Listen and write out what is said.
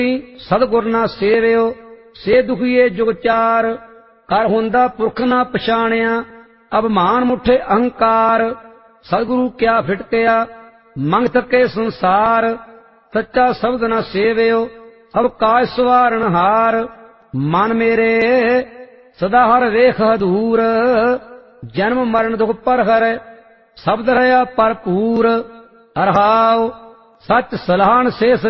सतगुर ना सेवियो से दुखिए जुग चार। कर हुंदा पुरख ना पछाणिया अभिमान मुठे अहंकार। सतगुरु क्या फिटकिया मंग थके संसार। सच्चा शब्द न सेवियो सब काज सवारण हार। मन मेरे सदा हर वेख हदूर। जन्म मरण दुख पर हर शब्द रहा भरपूर। हरहाओ सच सलाहन शेष